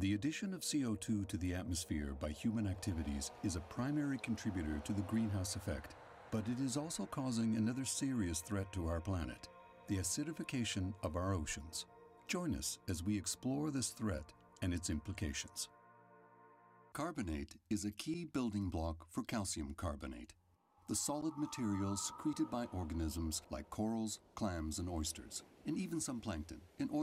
The addition of CO2 to the atmosphere by human activities is a primary contributor to the greenhouse effect, but it is also causing another serious threat to our planet, the acidification of our oceans. Join us as we explore this threat and its implications. Carbonate is a key building block for calcium carbonate, the solid material secreted by organisms like corals, clams, and oysters, and even some plankton, in order